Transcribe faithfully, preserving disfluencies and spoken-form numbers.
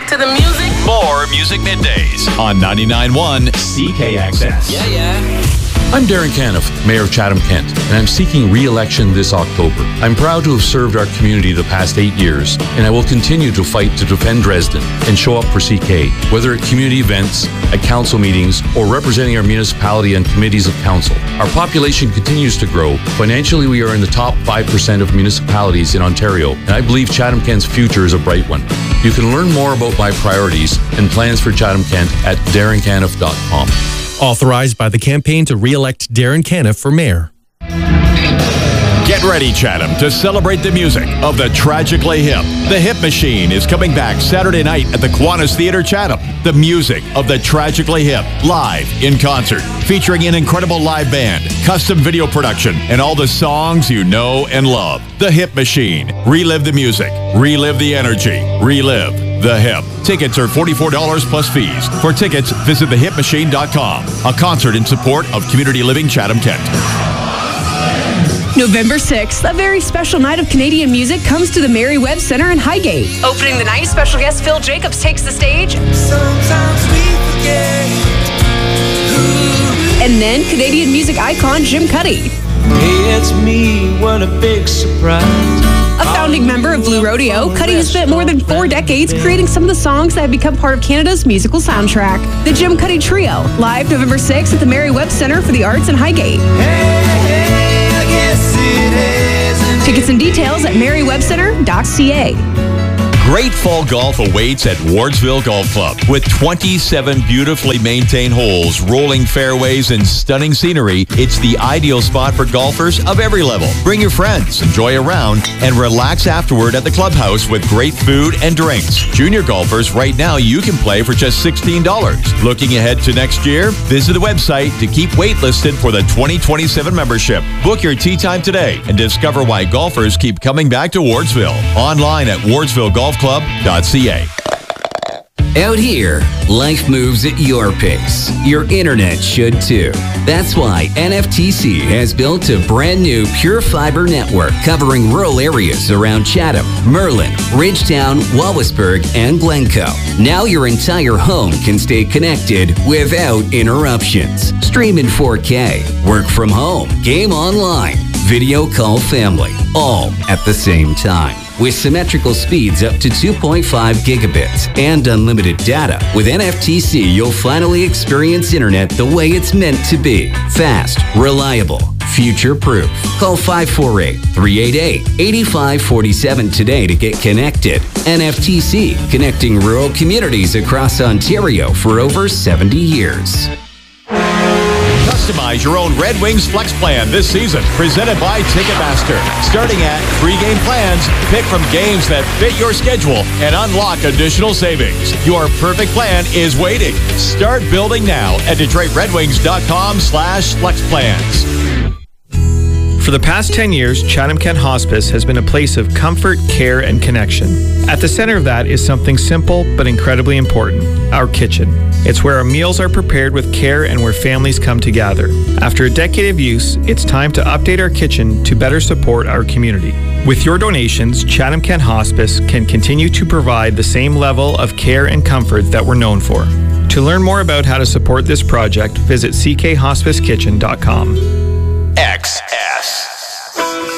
to the music. More Music Middays on ninety-nine point one C K X S. Yeah, yeah. I'm Darren Caniff, Mayor of Chatham-Kent, and I'm seeking re-election this October. I'm proud to have served our community the past eight years, and I will continue to fight to defend Dresden and show up for C K, whether at community events, at council meetings, or representing our municipality and committees of council. Our population continues to grow. Financially, we are in the top five percent of municipalities in Ontario, and I believe Chatham-Kent's future is a bright one. You can learn more about my priorities and plans for Chatham-Kent at darren caniff dot com. Authorized by the campaign to re-elect Darren Caniff for mayor. Get ready, Chatham, to celebrate the music of the Tragically Hip. The Hip Machine is coming back Saturday night at the Kiwanis Theatre, Chatham. The music of the Tragically Hip, live in concert, featuring an incredible live band, custom video production, and all the songs you know and love. The Hip Machine. Relive the music. Relive the energy. Relive the Hip. Tickets are forty-four dollars plus fees. For tickets, visit the hip machine dot com. A concert in support of Community Living Chatham-Kent. November sixth, a very special night of Canadian music comes to the Mary Webb Centre in Highgate. Opening the night, special guest Phil Jacobs takes the stage. Sometimes we forget. And then Canadian music icon Jim Cuddy. Hey, it's me, what a big surprise. A founding member of Blue Rodeo, Cuddy has spent more than four decades creating some of the songs that have become part of Canada's musical soundtrack. The Jim Cuddy Trio, live November sixth at the Mary Webb Centre for the Arts in Highgate. Hey, hey, I guess it is. Tickets and details at mary webb centre dot c a. Great fall golf awaits at Wardsville Golf Club. With twenty-seven beautifully maintained holes, rolling fairways, and stunning scenery, it's the ideal spot for golfers of every level. Bring your friends, enjoy a round, and relax afterward at the clubhouse with great food and drinks. Junior golfers, right now you can play for just sixteen dollars. Looking ahead to next year? Visit the website to keep waitlisted for the twenty twenty-seven membership. Book your tee time today and discover why golfers keep coming back to Wardsville. Online at wardsville golf club dot c a. Out here, life moves at your pace. Your internet should too. That's why N F T C has built a brand new pure fiber network covering rural areas around Chatham, Merlin, Ridgetown, Wallaceburg, and Glencoe. Now your entire home can stay connected without interruptions. Stream in four K, work from home, game online, video call family, all at the same time. With symmetrical speeds up to two point five gigabits and unlimited data, with N F T C, you'll finally experience internet the way it's meant to be. Fast, reliable, future-proof. Call five four eight, three eight eight, eight five four seven today to get connected. N F T C, connecting rural communities across Ontario for over seventy years. Customize your own Red Wings Flex Plan this season. Presented by Ticketmaster. Starting at three game plans, pick from games that fit your schedule and unlock additional savings. Your perfect plan is waiting. Start building now at detroit red wings dot com slash flex plans. For the past ten years, Chatham-Kent Hospice has been a place of comfort, care, and connection. At the center of that is something simple but incredibly important, our kitchen. It's where our meals are prepared with care and where families come to gather. After a decade of use, it's time to update our kitchen to better support our community. With your donations, Chatham-Kent Hospice can continue to provide the same level of care and comfort that we're known for. To learn more about how to support this project, visit c k hospice kitchen dot com. X S.